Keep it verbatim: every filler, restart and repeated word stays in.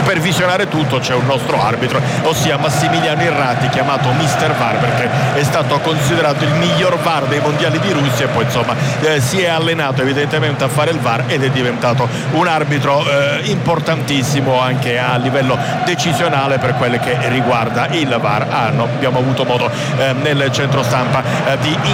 supervisionare tutto c'è un nostro arbitro, ossia Massimiliano Irrati, chiamato mister V A R perché è stato considerato il miglior V A R dei mondiali di Russia, e poi insomma eh, si è allenato evidentemente a fare il V A R ed è diventato un arbitro eh, importantissimo anche a livello decisionale per quelle che riguarda il V A R. Ah, no, abbiamo avuto modo eh, nel centro stampa eh, di